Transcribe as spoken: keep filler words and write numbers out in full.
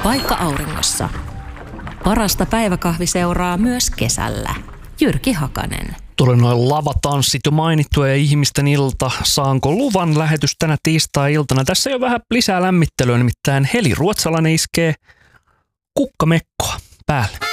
vaikka auringossa. Parasta päiväkahviseuraa myös kesällä. Jyrki Hakanen. Tuli noin lavatanssit jo mainittua ja ihmisten ilta. Saanko luvan lähetys tänä tiistai-iltana? Tässä ei ole vähän lisää lämmittelyä, nimittäin Heli Ruotsalainen iskee kukkamekkoa päälle.